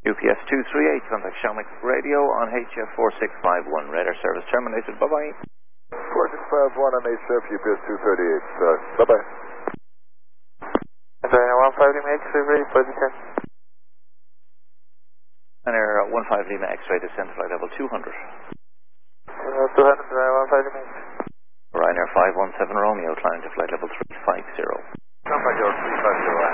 UPS 238, contact Shamrock Radio on HF 4651. Radar service terminated. Bye-bye. 4651 on HF, UPS 238. Bye-bye. Sorry, 15 Lima X-ray ready for descent. And Air 15 Lima X-ray descent flight level 200. 200, 15 Lima X. Ryanair 517 Romeo, climbing to flight level 350. Come back, 350.